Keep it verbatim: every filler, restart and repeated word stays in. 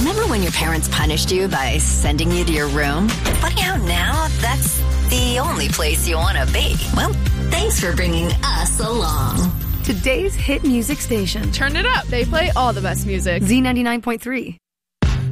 Remember when your parents punished you by sending you to your room? Funny how now that's the only place you want to be. Well, thanks for bringing us along. Today's hit music station. Turn it up. They play all the best music. Z ninety-nine point three.